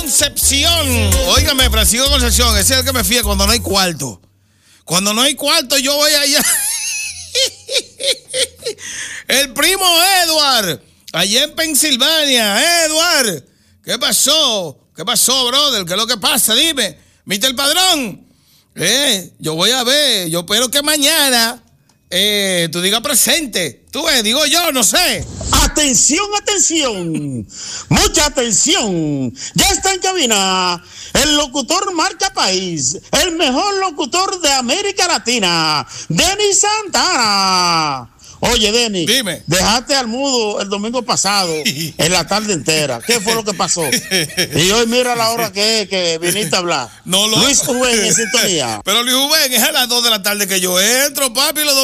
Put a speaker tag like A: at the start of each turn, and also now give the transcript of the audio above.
A: Concepción. Óigame, Francisco Concepción, ese es el que me fía cuando no hay cuarto. Cuando no hay cuarto, yo voy allá. El primo Edward, allá en Pensilvania. Edward, ¿qué pasó? ¿Qué pasó, brother? ¿Qué es lo que pasa? Dime, Mr. Padrón. Yo voy a ver, yo espero que mañana tú digas presente. Tú ves, digo yo, no sé.
B: Atención, atención, mucha atención. Ya está en cabina el locutor marca país, el mejor locutor de América Latina, Denis Santana. Oye, Denis,
A: dime.
B: Dejaste al mudo el domingo pasado en la tarde entera. ¿Qué fue lo que pasó? Y hoy mira la hora que viniste a hablar.
A: No lo...
B: Luis Rubén en sintonía.
A: Pero Luis Rubén es a las 2 de la tarde que yo entro, papi, los